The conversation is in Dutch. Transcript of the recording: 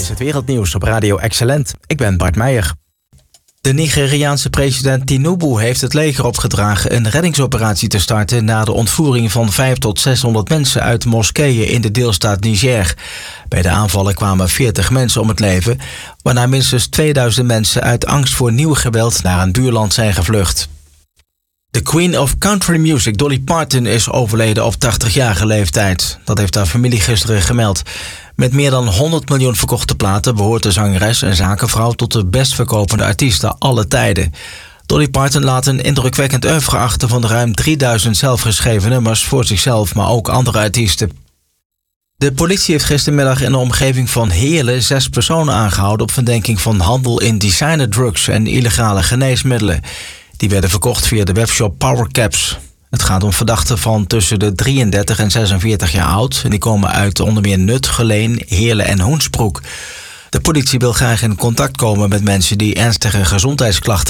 het wereldnieuws op Radio Excellent. Ik ben Bart Meijer. De Nigeriaanse president Tinubu heeft het leger opgedragen een reddingsoperatie te starten na de ontvoering van 500 tot 600 mensen uit moskeeën in de deelstaat Niger. Bij de aanvallen kwamen 40 mensen om het leven, waarna minstens 2000 mensen uit angst voor nieuw geweld naar een buurland zijn gevlucht. De Queen of Country Music, Dolly Parton, is overleden op 80-jarige leeftijd. Dat heeft haar familie gisteren gemeld. Met meer dan 100 miljoen verkochte platen behoort de zangeres en zakenvrouw tot de best verkopende artiesten aller tijden. Dolly Parton laat een indrukwekkend oeuvre achter van de ruim 3000 zelfgeschreven nummers voor zichzelf, maar ook andere artiesten. De politie heeft gistermiddag in de omgeving van Heerlen 6 personen aangehouden op verdenking van handel in designerdrugs en illegale geneesmiddelen. Die werden verkocht via de webshop Powercaps. Het gaat om verdachten van tussen de 33 en 46 jaar oud. En die komen uit onder meer Nut, Geleen, Heerlen en Hoensbroek. De politie wil graag in contact komen met mensen die ernstige gezondheidsklachten